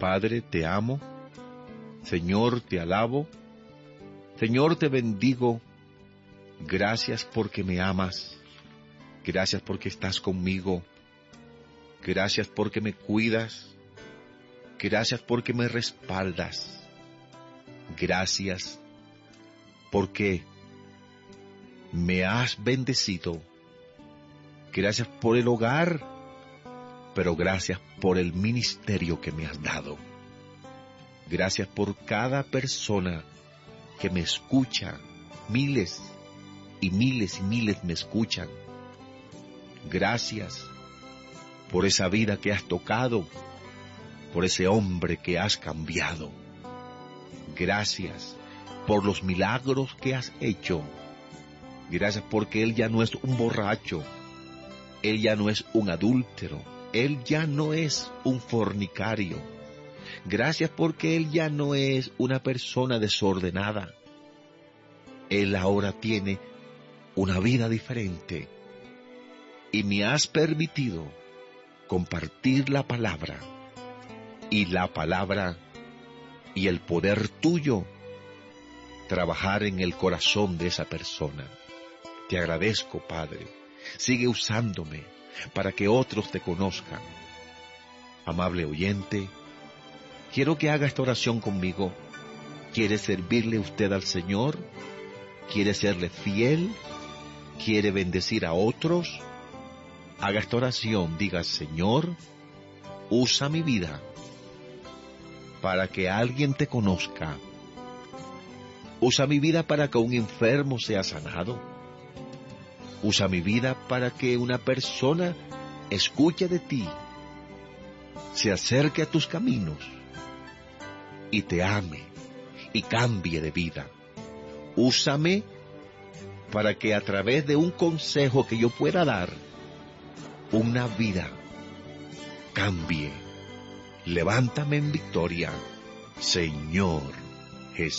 Padre, te amo. Señor, te alabo. Señor, te bendigo. Gracias porque me amas. Gracias porque estás conmigo. Gracias porque me cuidas. Gracias porque me respaldas. Gracias porque me has bendecido. Gracias por el hogar, pero gracias por el ministerio que me has dado. Gracias por cada persona que me escucha. Miles y miles y miles me escuchan. Gracias por esa vida que has tocado, por ese hombre que has cambiado. Gracias por los milagros que has hecho. Gracias porque Él ya no es un borracho. Él ya no es un adúltero. Él ya no es un fornicario. Gracias porque Él ya no es una persona desordenada. Él ahora tiene una vida diferente. Y me has permitido compartir la palabra. Y la palabra y el poder tuyo trabajar en el corazón de esa persona. Te agradezco, Padre. Sigue usándome para que otros te conozcan. Amable oyente, quiero que haga esta oración conmigo. ¿Quiere servirle usted al Señor? ¿Quiere serle fiel? ¿Quiere bendecir a otros? Haga esta oración. Diga: Señor, usa mi vida para que alguien te conozca. Usa mi vida para que un enfermo sea sanado. Usa mi vida para que una persona escuche de ti, se acerque a tus caminos y te ame y cambie de vida. Úsame para que a través de un consejo que yo pueda dar, una vida cambie. Levántame en victoria, Señor.